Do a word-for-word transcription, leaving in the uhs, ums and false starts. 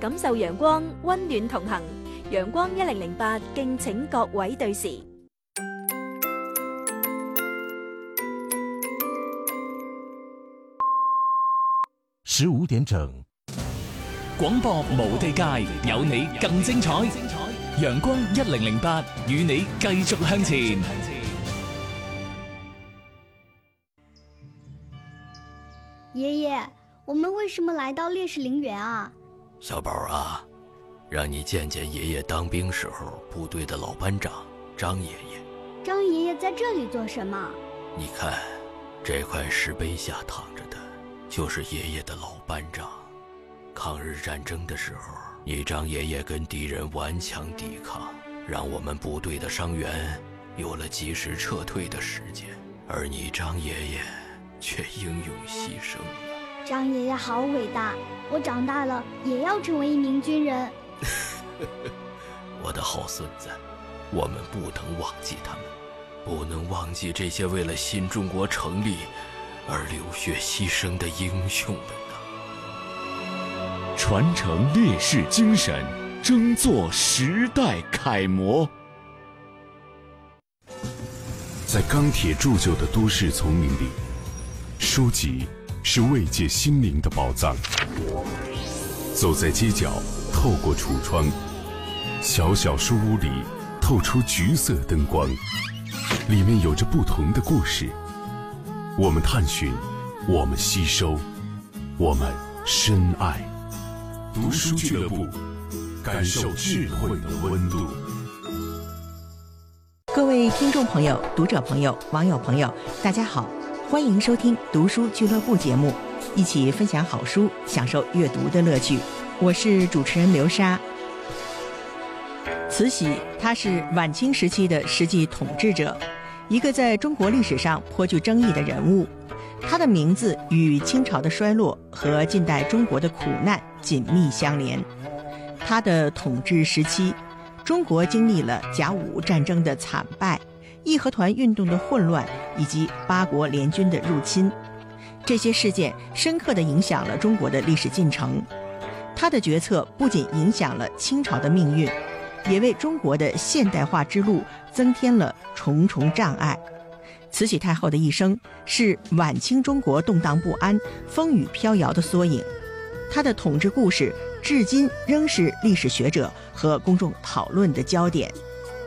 感受陽光，溫暖同行。陽光一零零八，敬請各位對時。 十五點整， 廣播無地界，有你更精彩。陽光一零零八，與你繼續向前。 爺爺，我們為什麼來到烈士陵園啊？ 小寶啊，讓你見見爺爺當兵時候部隊的老班長張爺爺。 張爺爺在這裡做什麼？ 你看，這塊石碑下躺着的就是爺爺的老班長。抗日戰爭的時候，你張爺爺跟敵人頑強抵抗，讓我們部隊的傷員有了及時撤退的時間，而你張爺爺卻英勇犧牲了。 張爺爺好偉大，我長大了也要成為一名軍人。 我的好孫子，我們不能忘記他們，不能忘記這些為了新中國成立而流血犧牲的英雄們啊！ 傳承烈士精神，爭做時代楷模。 在鋼鐵鑄就的都市叢林裡，書籍是慰藉心靈的寶藏。走在街角，透過櫥窗，小小書屋裡透出橘色燈光，裡面有着不同的故事。我們探尋，我們吸收，我們深愛。讀書俱樂部，感受智慧的溫度。 各位聽眾朋友、讀者朋友、網友朋友，大家好，歡迎收聽讀書俱樂部節目，一起分享好書，享受閱讀的樂趣。我是主持人劉莎。慈禧，她是晚清時期的實際統治者，一個在中國歷史上頗具爭議的人物。她的名字與清朝的衰落和近代中國的苦難緊密相連。她的統治時期，中國經歷了甲午戰爭的慘敗、義和團運動的混亂以及八國聯軍的入侵，這些事件深刻地影響了中國的歷史進程。他的決策不僅影響了清朝的命運，也為中國的現代化之路增添了重重障礙。慈禧太后的一生是晚清中國動盪不安、風雨飄搖的縮影。她的統治故事至今仍是歷史學者和公眾討論的焦點。